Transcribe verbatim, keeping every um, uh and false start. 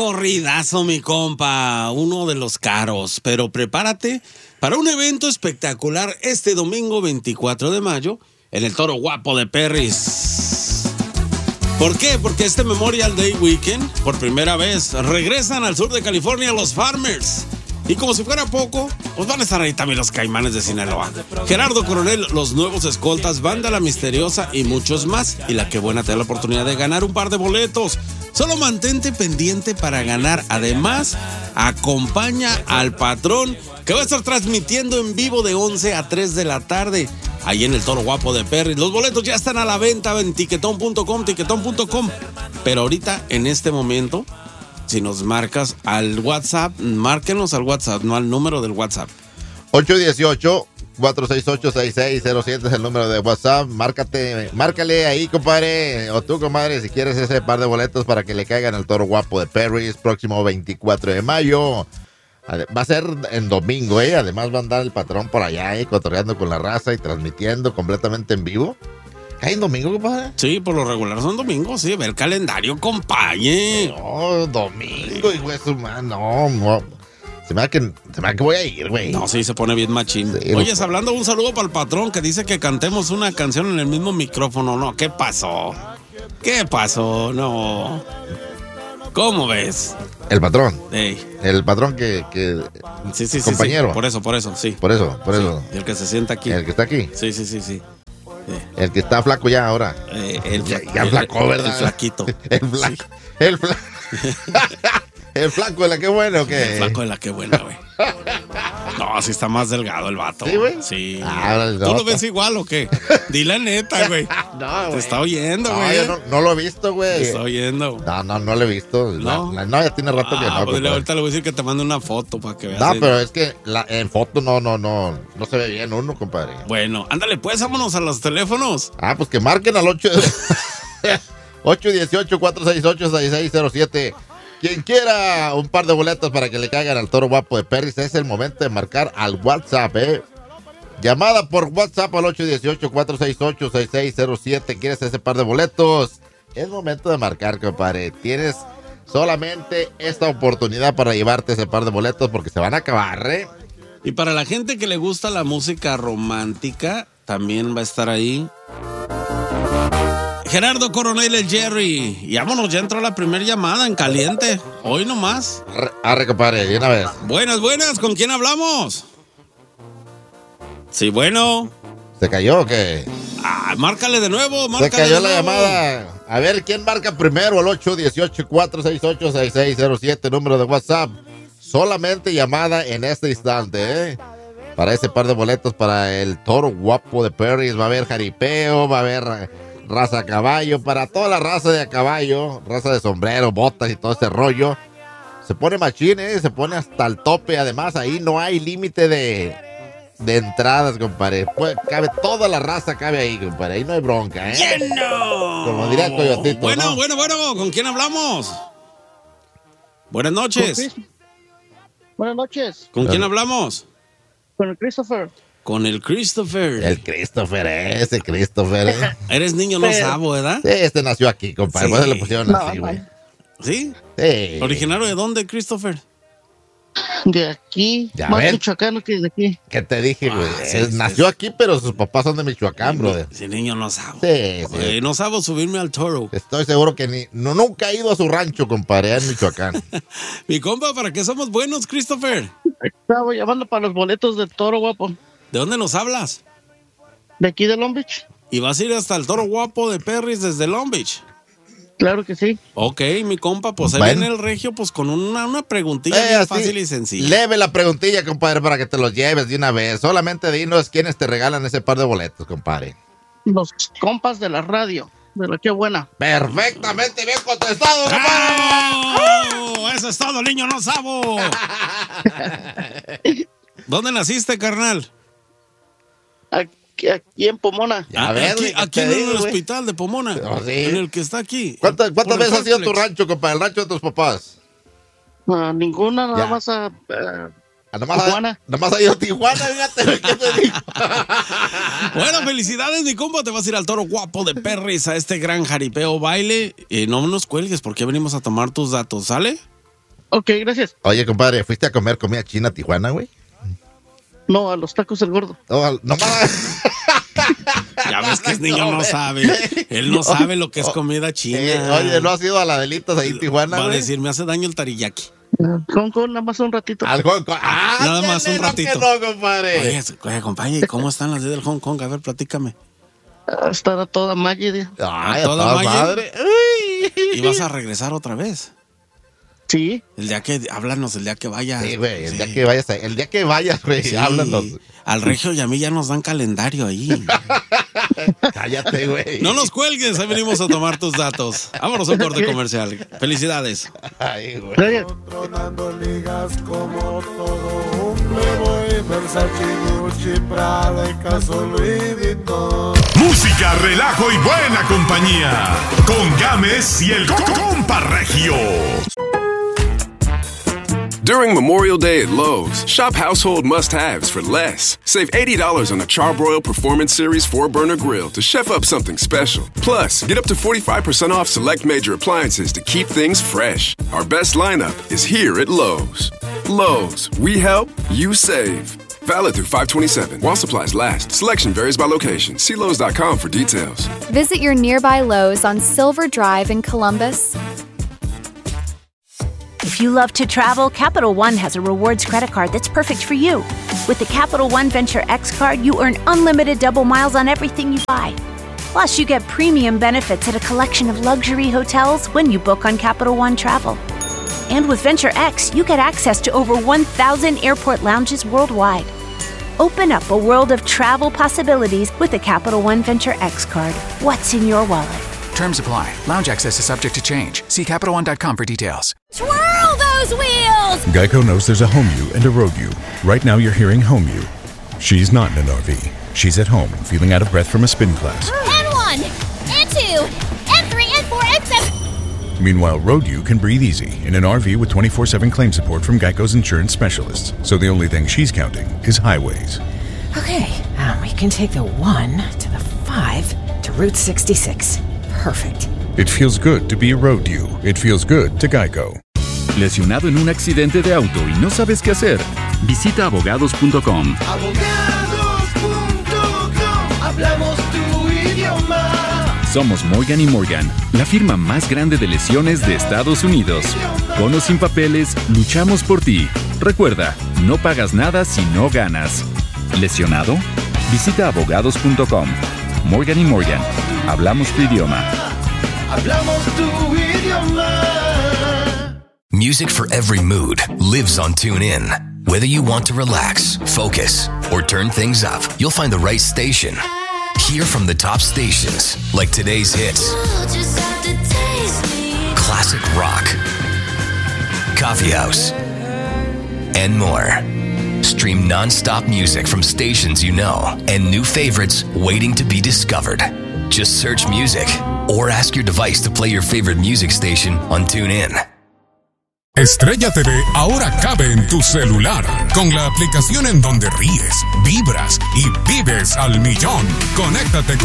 corridazo, mi compa. Uno de los caros. Pero prepárate para un evento espectacular este domingo veinticuatro de mayo en el Toro Guapo de Perris. ¿Por qué? Porque este Memorial Day Weekend, por primera vez, regresan al sur de California los Farmers. Y como si fuera poco, pues van a estar ahí también los Caimanes de Sinaloa. Gerardo Coronel, los Nuevos Escoltas, Banda La Misteriosa y muchos más. Y la que buena te da la oportunidad de ganar un par de boletos. Solo mantente pendiente para ganar. Además, acompaña al patrón que va a estar transmitiendo en vivo de once a tres de la tarde. Ahí en el Toro Guapo de Perris. Los boletos ya están a la venta en tiquetón punto com, tiquetón punto com. Pero ahorita, en este momento, si nos marcas al WhatsApp, márquenos al WhatsApp, no al número del WhatsApp. ocho uno ocho, cuatro seis ocho, seis seis cero siete es el número de WhatsApp. Márcate, márcale ahí, compadre. O tú, comadre, si quieres ese par de boletos para que le caigan al Toro Guapo de Perris, próximo veinticuatro de mayo. Va a ser en domingo, ¿eh? Además va a andar el patrón por allá, ¿eh? Cotorreando con la raza y transmitiendo completamente en vivo. ¿Cae en domingo, compadre? Sí, por lo regular son domingos, sí. Ve el calendario, compañe. No, domingo, hijo de su madre. No, no. Se me da que, se me da que voy a ir, güey. No, sí, se pone bien machín. Sí, Oye, no. Hablando, un saludo para el patrón que dice que cantemos una canción en el mismo micrófono. No, ¿qué pasó? ¿Qué pasó? No. ¿Cómo ves? El patrón. Hey. El patrón que, que sí, sí, compañero. Sí, sí. Por eso, por eso, sí. Por eso, por sí. eso. Y el que se sienta aquí. El que está aquí. Sí, sí, sí, sí. sí. El que está flaco ya ahora. Eh, el ya, ya flacó, ¿verdad? El flaquito. El flaco. Sí. El flaco. El flaco de la que bueno, ¿o qué? El flaco de la que buena, güey. No, así está más delgado el vato. ¿Sí, güey? Sí. Ah, no, ¿Tú lo ves igual o qué? Dile neta, güey. No, güey. Te está oyendo, güey. No, yo no, no lo he visto, güey. Te está oyendo. No, no, no lo he visto. No, la, la, no ya tiene rato ah, que no. Pues ahorita le voy a decir que te mande una foto para que veas. No, el... pero es que la, en foto no, no, no, no se ve bien uno, compadre. Bueno, ándale, pues, vámonos a los teléfonos. Ah, pues que marquen al ocho ocho uno ocho, cuatro seis ocho, seis seis cero siete. Quien quiera un par de boletos para que le caigan al Toro Guapo de Perris, es el momento de marcar al WhatsApp, ¿eh? Llamada por WhatsApp al ocho uno ocho, cuatro seis ocho, seis seis cero siete. ¿Quieres ese par de boletos? Es momento de marcar, compadre. Tienes solamente esta oportunidad para llevarte ese par de boletos porque se van a acabar, ¿eh? Y para la gente que le gusta la música romántica, también va a estar ahí Gerardo Coronel, el Jerry. Y vámonos, ya entró la primera llamada en caliente. Hoy nomás. Arre, arre, compadre, de una vez. Buenas, buenas, ¿con quién hablamos? Sí, bueno. ¿Se cayó o qué? Ah, márcale de nuevo, márcale. Se cayó de la nuevo. llamada. A ver, ¿quién marca primero? Al ocho uno ocho, cuatro seis ocho, seis seis cero siete, número de WhatsApp. Solamente llamada en este instante, ¿eh? Para ese par de boletos para el Toro Guapo de Perris. Va a haber jaripeo, va a haber raza a caballo, para toda la raza de a caballo, raza de sombrero, botas y todo ese rollo. Se pone machín, ¿eh? Se pone hasta el tope. Además, ahí no hay límite de, de entradas, compadre. Pues, cabe toda la raza, cabe ahí, compadre. Ahí no hay bronca, ¿eh? ¡Lleno! Como diría el Coyotito, Bueno, ¿no? bueno, bueno, ¿con quién hablamos? Buenas noches. Buenas noches. ¿Con quién hablamos? Con el Christopher. Con el Christopher. El Christopher, ese Christopher, ¿eh? Eres niño no sabo, ¿verdad? Sí, este nació aquí, compadre. Sí. Pues le pusieron No, así, güey. no. ¿Sí? Sí. ¿Originario de dónde, Christopher? De aquí. Ya Más ves. michoacano que de aquí. ¿Qué te dije, güey? Ah, sí, Eh, sí, nació sí. aquí, pero sus papás son de Michoacán, brother. Ese niño no sabo. Sí, sí. Oye, no sabo subirme al toro. Estoy seguro que ni, no, nunca ha ido a su rancho, compadre, en Michoacán. Mi compa, ¿para qué somos buenos, Christopher? Estaba llamando para los boletos del Toro Guapo. ¿De dónde nos hablas? De aquí de Long Beach. ¿Y vas a ir hasta el Toro Guapo de Perris desde Long Beach? Claro que sí. Ok, mi compa, pues ahí Bueno. viene el regio, pues con una, una preguntilla Eh, bien así, fácil y sencilla. Leve la preguntilla, compadre, para que te los lleves de una vez. Solamente dinos quiénes te regalan ese par de boletos, compadre. Los compas de la radio. De la que buena. Perfectamente bien contestado, compadre. ¡Bravo! Eso es todo, niño no sabo. ¿Dónde naciste, carnal? Aquí, aquí en Pomona. Ya Ah, ves, aquí güey, aquí te en digo, el güey. hospital de Pomona. Oh, sí. En el que está aquí. ¿Cuántas, cuántas Por el veces has ido a tu Farflex. rancho, compadre? El rancho de tus papás. Ah, ninguna, nada Ya. más a. a- Ah, nomás, Tijuana. Ha, nomás ha ido a Tijuana, fíjate, ¿qué te digo? Bueno, felicidades, mi compa. Te vas a ir al Toro Guapo de Perris a este gran jaripeo baile. Y no nos cuelgues porque venimos a tomar tus datos, ¿sale? Ok, gracias. Oye, compadre, ¿fuiste a comer comida china a Tijuana, güey? No, a los tacos del gordo. No, no más. Ya ves que el niño no sabe. Él no sabe lo que es comida china. Eh, oye, ¿no has ido a la Delitas ahí en Tijuana, Va a güey? decir, me hace daño el teriyaki. Con, con nada más un ratito. Al Hong Kong. Ah, Nada más un no, ratito. que no, compadre. Oye, oye, compadre, ¿cómo están las del Hong Kong? A ver, platícame. Ah, Estará toda Maggie. Ay, ¿A toda toda madre? madre. Uy. ¿Y vas a regresar otra vez? Sí. El día que, háblanos el día que vayas. Sí, güey, el Sí. día que vayas, a- el día que vayas, güey, Sí. háblanos. Al Regio y a mí ya nos dan calendario ahí. Cállate, güey. No nos cuelgues, ahí venimos a tomar tus datos. Vámonos a un corte comercial. Felicidades. Ay, güey. Gracias. Tronando ligas como todo un Playboy, Versace, Gucci, Prada y caso Louis Vuitton. Música, relajo y buena compañía. Con Gámez y el Compa Regio. During Memorial Day at Lowe's, shop household must-haves for less. Save eighty dollars on the Charbroil Performance Series four burner grill to chef up something special. Plus, get up to forty-five percent off select major appliances to keep things fresh. Our best lineup is here at Lowe's. Lowe's, we help, you save. Valid through five twenty-seven while supplies last. Selection varies by location. See Lowe's dot com for details. Visit your nearby Lowe's on Silver Drive in Columbus. If you love to travel, Capital One has a rewards credit card that's perfect for you. With the Capital One Venture X card, you earn unlimited double miles on everything you buy. Plus, you get premium benefits at a collection of luxury hotels when you book on Capital One Travel. And with Venture X, you get access to over one thousand airport lounges worldwide. Open up a world of travel possibilities with the Capital One Venture X card. What's in your wallet? Terms apply. Lounge access is subject to change. See Capital One dot com for details. Twirl those wheels! Geico knows there's a home you and a road you. Right now you're hearing home you. She's not in an R V. She's at home, feeling out of breath from a spin class. And one, and two, and three, and four, and seven. Meanwhile, road you can breathe easy in an R V with twenty-four seven claim support from Geico's insurance specialists. So the only thing she's counting is highways. Okay, um, we can take the one to the five to Route sixty-six. Perfect. It feels good to be a road you. It feels good to Geico. ¿Lesionado en un accidente de auto y no sabes qué hacer? Visita abogados punto com. Abogados punto com, hablamos tu idioma. Somos Morgan y Morgan, la firma más grande de lesiones de Estados Unidos. Con o sin papeles, luchamos por ti. Recuerda, no pagas nada si no ganas. ¿Lesionado? Visita abogados punto com. Morgan y Morgan, hablamos tu idioma. Hablamos tu idioma. Music for every mood lives on TuneIn. Whether you want to relax, focus, or turn things up, you'll find the right station. Hear from the top stations, like today's hits, classic rock, coffee house, and more. Stream non-stop music from stations you know and new favorites waiting to be discovered. Just search music or ask your device to play your favorite music station on TuneIn. Estrella T V ahora cabe en tu celular con la aplicación en donde ríes, vibras y vives al millón. Conéctate